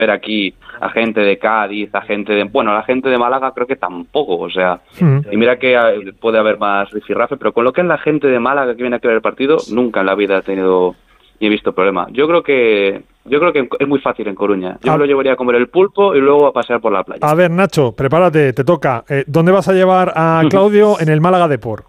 ver aquí a gente de Cádiz, a gente de... Bueno, la gente de Málaga creo que tampoco, o sea... Y mira que puede haber más rifirrafe, pero con lo que es la gente de Málaga que viene aquí a ver el partido, nunca en la vida he tenido ni he visto problema. Yo creo que es muy fácil en Coruña. Yo me lo llevaría a comer el pulpo y luego a pasear por la playa. A ver, Nacho, prepárate, te toca. ¿Dónde vas a llevar a Claudio en el Málaga Depor?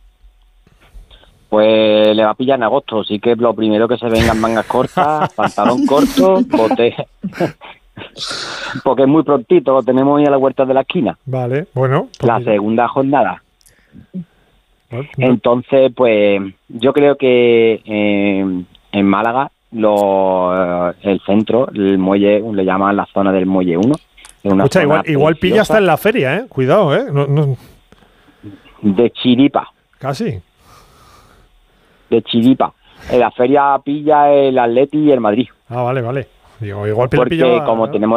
Pues le va a pillar en agosto, así que lo primero que se vengan mangas cortas, pantalón corto, bote. Porque es muy prontito, lo tenemos ahí a la vuelta de la esquina. Vale, bueno. La segunda jornada. Entonces, pues yo creo que en Málaga el centro, el muelle, le llaman la zona del muelle 1. Escucha, igual pilla hasta en la feria, cuidado, no. De chiripa. Casi. De chiripa. En la feria pilla el Atleti y el Madrid. Ah, vale. Digo, igual porque como tenemos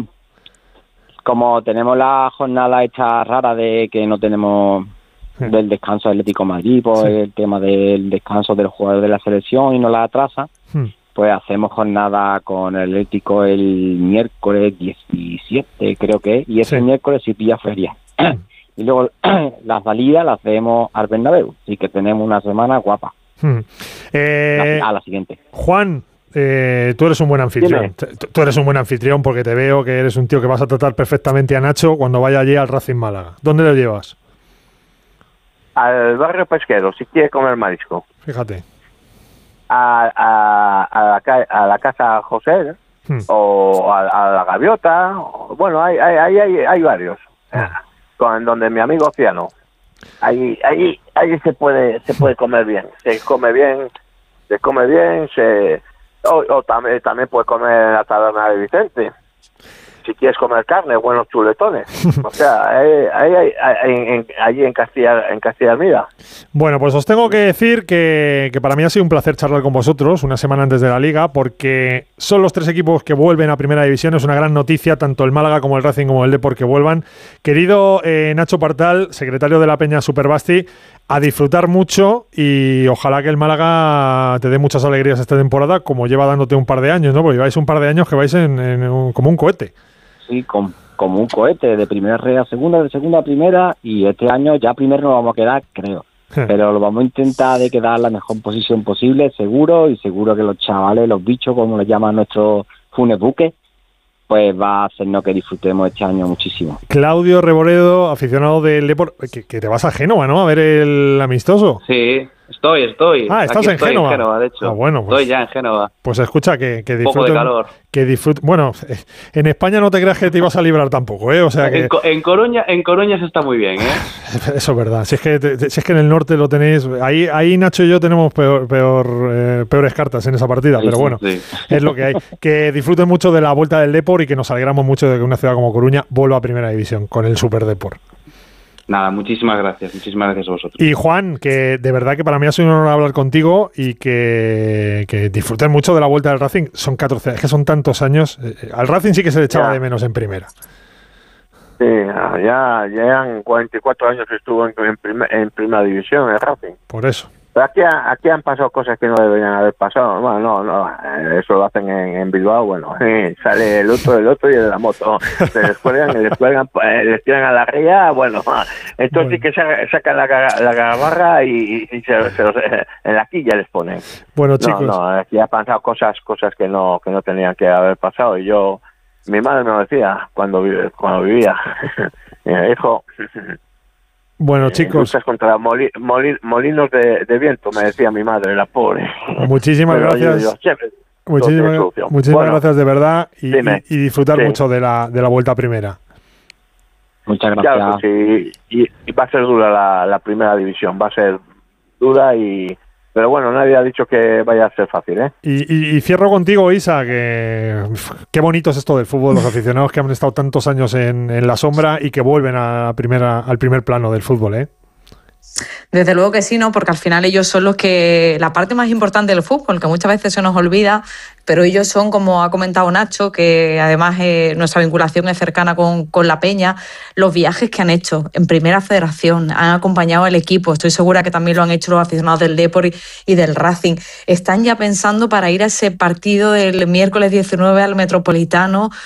la jornada esta rara de que no tenemos del descanso del Atlético de Madrid, pues el tema del descanso del jugador de la selección y no la atrasa, pues hacemos jornada con el Atlético el miércoles 17, creo que es, y ese miércoles sí pilla feria. Y luego la salida la hacemos al Bernabéu, así que tenemos una semana guapa. A la siguiente. Juan, tú eres un buen anfitrión. Tú eres un buen anfitrión porque te veo que eres un tío que vas a tratar perfectamente a Nacho cuando vaya allí al Racing Málaga. ¿Dónde lo llevas? Al barrio pesquero, si quiere comer marisco. Fíjate. A la casa José, o a la Gaviota. Bueno, hay varios. Con donde mi amigo Ciano. Ahí se puede comer bien. Se come bien. O también puedes comer en la taberna de Vicente. Si quieres comer carne, buenos chuletones. O sea, allí en Castilla Mira. Bueno, pues os tengo que decir que para mí ha sido un placer charlar con vosotros una semana antes de la Liga, porque son los 3 equipos que vuelven a Primera División. Es una gran noticia, tanto el Málaga como el Racing como el Depor que vuelvan. Querido Nacho Partal, secretario de la Peña Superbasti, a disfrutar mucho y ojalá que el Málaga te dé muchas alegrías esta temporada, como lleva dándote un par de años, ¿no? Porque lleváis un par de años que vais como un cohete. Sí, como un cohete, de primera a segunda, de segunda a primera, y este año ya primero nos vamos a quedar, creo. Pero lo vamos a intentar de quedar en la mejor posición posible, seguro, y seguro que los chavales, los bichos, como les llaman nuestros funes buques, pues va a hacernos que disfrutemos este año muchísimo. Claudio Reboredo, aficionado del Depor, que te vas a Génova, ¿no? A ver el amistoso. Sí, estoy. ¿Estás en Génova? De hecho. Bueno, pues, estoy ya en Génova. Pues escucha, que disfruten. Un poco de calor. Bueno, en España no te creas que te ibas a librar tampoco, O sea que... En Coruña se está muy bien, Eso es verdad. Si es que en el norte lo tenéis... Ahí Nacho y yo tenemos peores cartas en esa partida, pero bueno, es lo que hay. Que disfruten mucho de la vuelta del Depor y que nos alegramos mucho de que una ciudad como Coruña vuelva a Primera División con el Super Depor. Nada, muchísimas gracias a vosotros. Y Juan, que de verdad que para mí ha sido un honor hablar contigo y que disfruten mucho de la vuelta del Racing. Son 14, es que son tantos años. Al Racing sí que se le echaba de menos en primera. Sí, ya han 44 años que estuvo en primera división el Racing. Por eso. Pero aquí han pasado cosas que no deberían haber pasado. Bueno, no, eso lo hacen en Bilbao. Bueno, sale el otro y el de la moto. Se descuelgan, les tiran a la ría. Bueno, entonces sí que sacan la gabarra y en la quilla les ponen. Bueno, chicos. No, aquí han pasado cosas que no tenían que haber pasado. Y mi madre me lo decía cuando vivía. Hijo... Bueno, chicos. Luchas contra molinos de viento, me decía mi madre, la pobre. Muchísimas gracias. Muchísimas gracias de verdad y disfrutar mucho de la vuelta primera. Muchas gracias. Claro, sí, y va a ser dura la primera división, va a ser dura pero bueno, nadie ha dicho que vaya a ser fácil, Y cierro contigo, Isa, que qué bonito es esto del fútbol, los aficionados que han estado tantos años en la sombra y que vuelven al primer plano del fútbol, Desde luego que sí, ¿no? Porque al final ellos son la parte más importante del fútbol, que muchas veces se nos olvida, pero ellos son, como ha comentado Nacho, que además nuestra vinculación es cercana con la Peña, los viajes que han hecho en Primera Federación, han acompañado al equipo, estoy segura que también lo han hecho los aficionados del Depor y del Racing. Están ya pensando para ir a ese partido del miércoles 19 al Metropolitano